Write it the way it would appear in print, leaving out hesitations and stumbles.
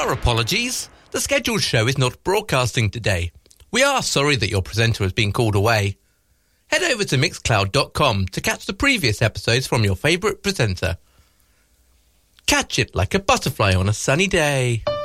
Our apologies. The scheduled show is not broadcasting today. We are sorry that your presenter has been called away. Head over to mixcloud.com to catch the previous episodes from your favourite presenter. Catch it like a butterfly on a sunny day.